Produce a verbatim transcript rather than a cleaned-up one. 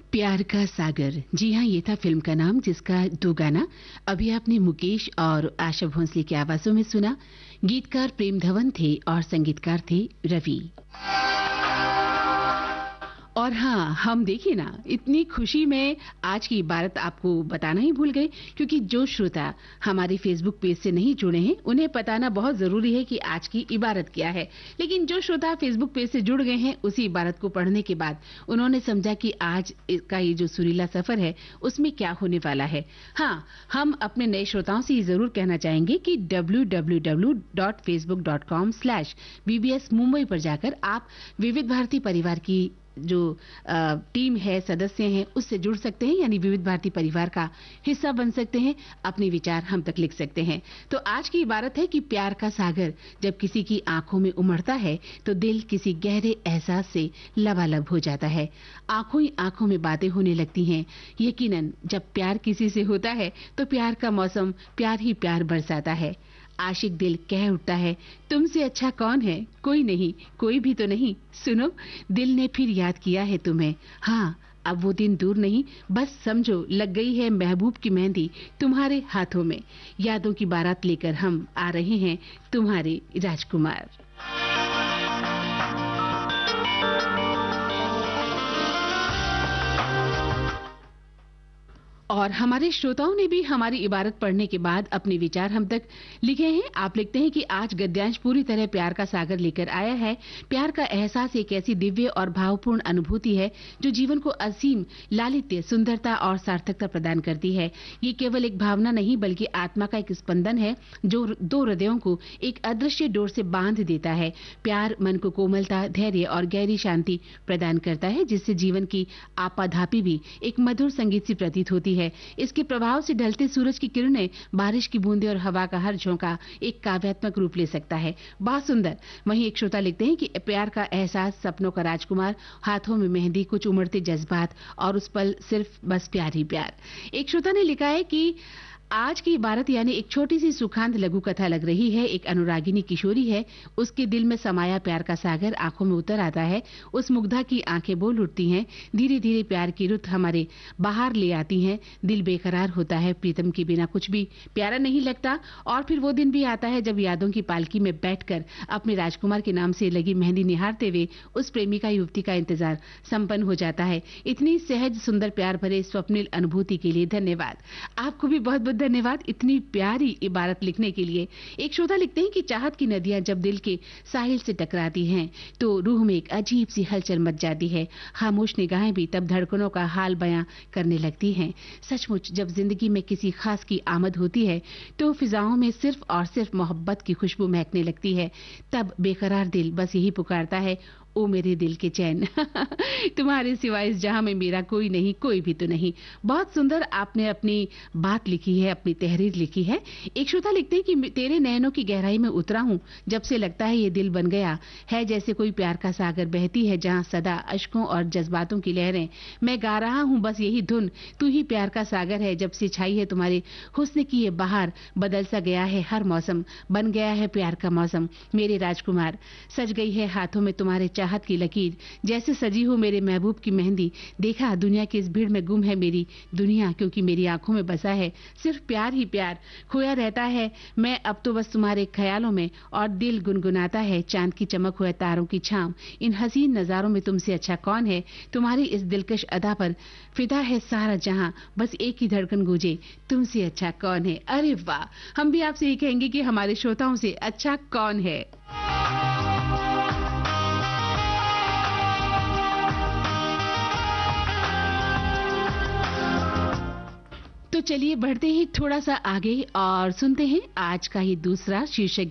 प्यार का सागर। जी हाँ, ये था फिल्म का नाम, जिसका दो गाना अभी आपने मुकेश और आशा भोंसले की आवाजों में सुना। गीतकार प्रेम धवन थे और संगीतकार थे रवि। और हाँ, हम देखिए ना, इतनी खुशी में आज की इबारत आपको बताना ही भूल गए, क्योंकि जो श्रोता हमारे फेसबुक पेज से नहीं जुड़े हैं उन्हें बताना बहुत जरूरी है कि आज की इबारत क्या है। लेकिन जो श्रोता फेसबुक पेज से जुड़ गए हैं, उसी इबारत को पढ़ने के बाद उन्होंने समझा कि आज का ये जो सुरीला सफर है उसमें क्या होने वाला है। हाँ, हम अपने नए श्रोताओं से ये जरूर कहना चाहेंगे कि W W W dot Facebook dot com slash we B S Mumbai पर जाकर आप विविध भारती परिवार की जो आ, टीम है, सदस्य हैं, उससे जुड़ सकते हैं, यानी विविध भारती परिवार का हिस्सा बन सकते हैं। अपने विचार हम तक लिख सकते हैं। तो आज की इबारत है कि प्यार का सागर जब किसी की आंखों में उमड़ता है तो दिल किसी गहरे एहसास से लबालब हो जाता है। आंखों ही आंखों में बातें होने लगती हैं। यकीनन जब प्यार किसी से होता है तो प्यार का मौसम प्यार ही प्यार बरसाता है। आशिक दिल कह उठता है, तुमसे अच्छा कौन है, कोई नहीं, कोई भी तो नहीं। सुनो, दिल ने फिर याद किया है तुम्हें। हाँ, अब वो दिन दूर नहीं, बस समझो लग गई है महबूब की मेहंदी तुम्हारे हाथों में। यादों की बारात लेकर हम आ रहे हैं, तुम्हारे राजकुमार। और हमारे श्रोताओं ने भी हमारी इबारत पढ़ने के बाद अपने विचार हम तक लिखे हैं। आप लिखते हैं कि आज गद्यांश पूरी तरह प्यार का सागर लेकर आया है। प्यार का एहसास एक ऐसी दिव्य और भावपूर्ण अनुभूति है जो जीवन को असीम लालित्य, सुंदरता और सार्थकता प्रदान करती है। ये केवल एक भावना नहीं, बल्कि आत्मा का एक स्पंदन है जो दो हृदयों को एक अदृश्य डोर से बांध देता है। प्यार मन को कोमलता, धैर्य और गहरी शांति प्रदान करता है, जिससे जीवन की आपाधापी भी एक मधुर संगीत सी प्रतीत होती है। है। इसके प्रभाव से ढलते सूरज की किरणें, बारिश की बूंदें और हवा का हर झोंका एक काव्यात्मक रूप ले सकता है। बहुत सुंदर। वहीं एक श्रोता लिखते हैं कि प्यार का एहसास, सपनों का राजकुमार, हाथों में मेहंदी, कुछ उमड़ते जज्बात और उस पल सिर्फ बस प्यार ही प्यार। एक श्रोता ने लिखा है कि आज की इबारत यानी एक छोटी सी सुखांत लघु कथा लग रही है। एक अनुरागिनी किशोरी है, उसके दिल में समाया प्यार का सागर आंखों में उतर आता है। उस मुग्धा की आंखें बोल उठती हैं। धीरे धीरे प्यार की रुत हमारे बाहर ले आती हैं। दिल बेकरार होता है, प्रीतम के बिना कुछ भी प्यारा नहीं लगता। और फिर वो दिन भी आता है जब यादों की पालकी में बैठकर अपने राजकुमार के नाम से लगी मेहंदी निहारते हुए उस प्रेमिका युवती का इंतजार संपन्न हो जाता है। इतनी सहज, सुंदर, प्यार भरे स्वप्निल अनुभूति के लिए धन्यवाद। आपको भी बहुत बहुत धन्यवाद इतनी प्यारी इबारत लिखने के लिए। एक श्रोता लिखते हैं कि चाहत की नदियां जब दिल के साहिल से टकराती हैं तो रूह में एक अजीब सी हलचल मच जाती है। खामोश निगाहें भी तब धड़कनों का हाल बयां करने लगती हैं। सचमुच जब जिंदगी में किसी खास की आमद होती है तो फिजाओं में सिर्फ और सिर्फ मोहब्बत की खुशबू महकने लगती है। तब बेकरार दिल बस यही पुकारता है, ओ मेरे दिल के चैन, तुम्हारे सिवाय इस जहां में मेरा कोई नहीं, कोई भी तो नहीं। बहुत सुंदर आपने अपनी बात लिखी है, अपनी तहरीर लिखी है। एक श्रोता लिखते हैं कि तेरे नैनों की गहराई में उतरा हूं, जब से लगता है ये दिल बन गया है जैसे कोई प्यार का सागर बहती है जहां सदा अश्कों और जज्बातों की लहरें। मैं गा रहा हूं बस यही धुन, तू ही प्यार का सागर है। जब से छाई है तुम्हारे हुस्न की ये बहार, बदल सा गया है हर मौसम, बन गया है प्यार का मौसम। मेरे राजकुमार, सज गई है हाथों में तुम्हारे चाहत की लकीर, जैसे सजी हो मेरे महबूब की मेहंदी। देखा दुनिया की इस भीड़ में गुम है मेरी दुनिया, क्योंकि मेरी आंखों में बसा है सिर्फ प्यार ही प्यार। खोया रहता है मैं अब तो बस तुम्हारे ख्यालों में, और दिल गुनगुनाता है चांद की चमक हुए तारों की छांव। इन हसीन नजारों में तुमसे अच्छा कौन है, तुम्हारी इस दिलकश अदा पर फिदा है सारा जहां, बस एक ही धड़कन गूंजे, तुमसे अच्छा कौन है। अरे वाह, हम भी आपसे ये कहेंगे कि हमारे श्रोताओं से अच्छा कौन है। तो चलिए बढ़ते हैं थोड़ा सा आगे और सुनते हैं आज का ही दूसरा शीर्षक